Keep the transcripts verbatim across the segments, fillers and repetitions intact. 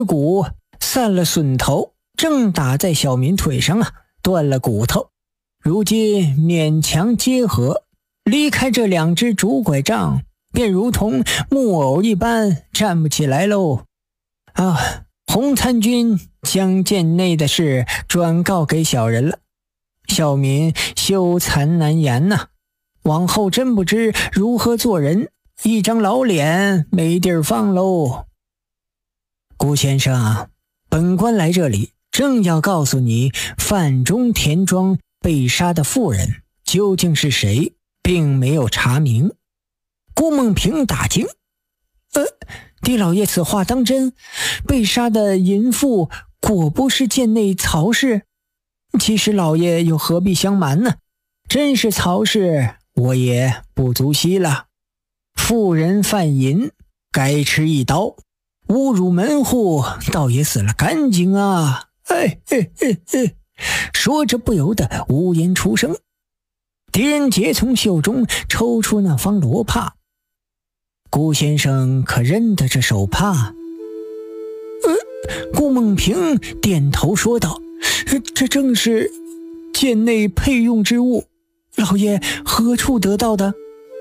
骨散了笋头，正打在小民腿上啊，断了骨头。如今勉强结合，离开这两只竹拐杖，便如同木偶一般站不起来喽。啊，洪参军将境内的事转告给小人了，小民羞惭难言呐、啊，往后真不知如何做人，一张老脸没地儿放喽。顾先生，本官来这里正要告诉你，范中田庄被杀的妇人究竟是谁，并没有查明。顾梦平大惊，呃，狄老爷此话当真？被杀的淫妇果不是贱内曹氏？其实老爷又何必相瞒呢？真是曹氏，我也不足惜了。妇人犯淫，该吃一刀，侮辱门户，倒也死了干净啊！哎哎哎哎，说着不由得无言出声。狄仁杰从袖中抽出那方罗帕，顾先生可认得这手帕？呃，顾梦平点头说道：“这正是贱内配用之物，老爷何处得到的？”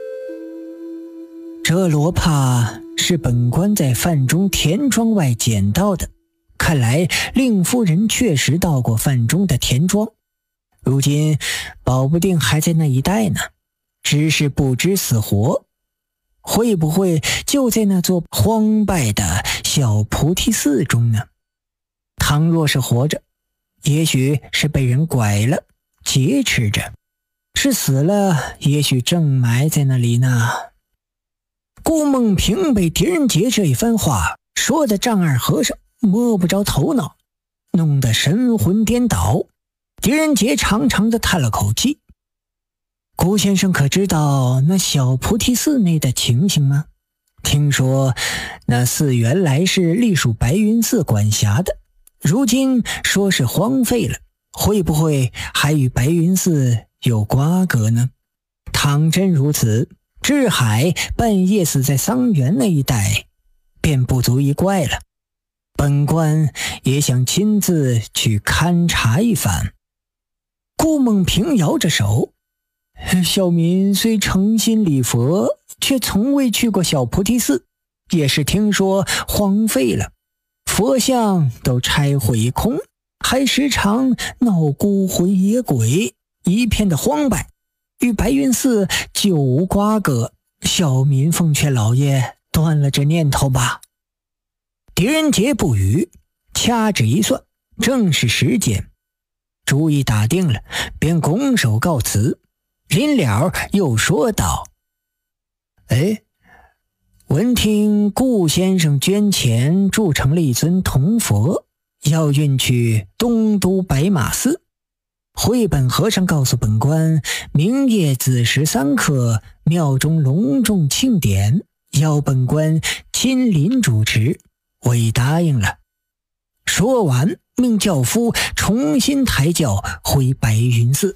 这罗帕是本官在范中田庄外捡到的，看来令夫人确实到过范中的田庄，如今保不定还在那一带呢，只是不知死活。会不会就在那座荒败的小菩提寺中呢？倘若是活着，也许是被人拐了劫持着，是死了，也许正埋在那里呢。顾梦平被狄仁杰这一番话说的丈二和尚摸不着头脑，弄得神魂颠倒。狄仁杰长长的叹了口气：“顾先生可知道那小菩提寺内的情形吗？听说那寺原来是隶属白云寺管辖的，如今说是荒废了，会不会还与白云寺有瓜葛呢？倘真如此，智海半夜死在桑园那一带，便不足一怪了。本官也想亲自去勘察一番。”顾梦平摇着手：“小民虽诚心礼佛，却从未去过小菩提寺，也是听说荒废了，佛像都拆毁一空，还时常闹孤魂野鬼，一片的荒败，与白云寺就无瓜葛。小民奉劝老爷断了这念头吧。”狄仁杰不语，掐指一算，正是时间，主意打定了，便拱手告辞。临了又说道：“哎，闻听顾先生捐钱铸成了一尊铜佛，要运去东都白马寺。慧本和尚告诉本官，明夜子时三刻，庙中隆重庆典，要本官亲临主持，我已答应了。”说完，命轿夫重新抬轿回白云寺。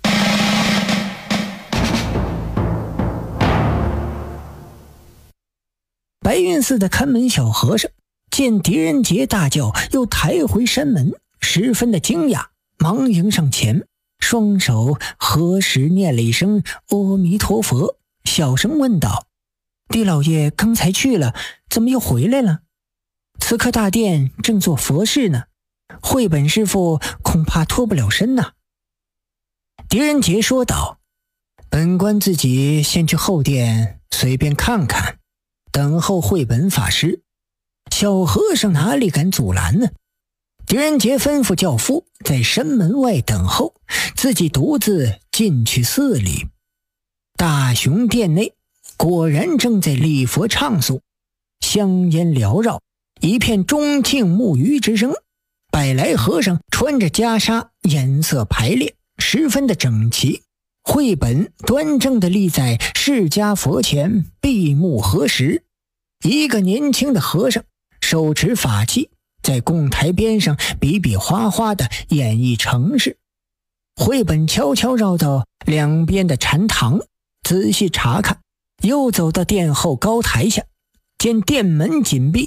白云寺的看门小和尚见狄仁杰大轿又抬回山门，十分的惊讶，忙迎上前，双手合十念了一声阿弥陀佛，小声问道：“狄老爷刚才去了，怎么又回来了？此刻大殿正做佛事呢，慧本师父恐怕脱不了身呐。”狄仁杰说道：“本官自己先去后殿随便看看，等候慧本法师。”小和尚哪里敢阻拦呢？狄仁杰吩咐轿夫在山门外等候，自己独自进去寺里。大雄殿内果然正在礼佛唱诵，香烟缭绕，一片钟磬木鱼之声。百来和尚穿着袈裟，颜色排列，十分的整齐。慧本端正地立在释迦佛前，闭目合十。一个年轻的和尚手持法器，在供台边上比比划划地演绎程式。慧本悄悄绕到两边的禅堂，仔细查看，又走到殿后高台下，见殿门紧闭，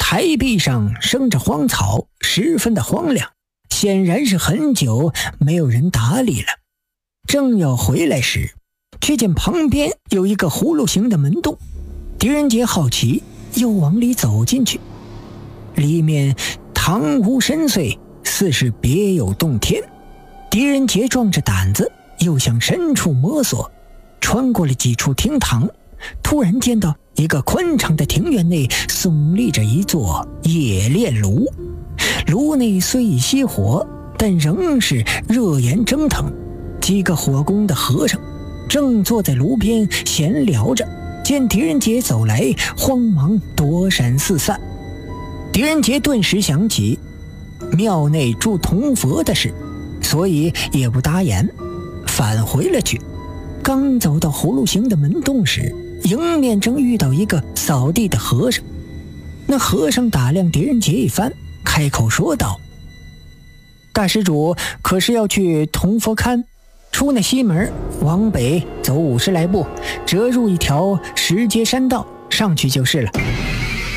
台壁上生着荒草，十分的荒凉，显然是很久没有人打理了。正要回来时，却见旁边有一个葫芦形的门洞。狄仁杰好奇，又往里走进去，里面堂屋深邃，似是别有洞天。狄仁杰壮着胆子又向深处摸索，穿过了几处厅堂，突然见到一个宽敞的庭院内耸立着一座冶炼炉，炉内虽已熄火，但仍是热焰蒸腾。几个火工的和尚正坐在炉边闲聊着，见狄仁杰走来，慌忙躲闪四散。狄仁杰顿时想起庙内住铜佛的事，所以也不答言，返回了去。刚走到葫芦形的门洞时，迎面正遇到一个扫地的和尚。那和尚打量狄仁杰一番，开口说道：大施主可是要去铜佛龛？出那西门，往北走五十来步，折入一条石阶山道，上去就是了。